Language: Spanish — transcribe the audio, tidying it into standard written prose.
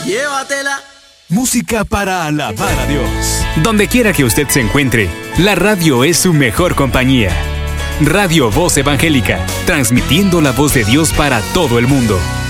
Llévatela. Música para alabar a Dios. Donde quiera que usted se encuentre, la radio es su mejor compañía. Radio Voz Evangélica, transmitiendo la voz de Dios para todo el mundo.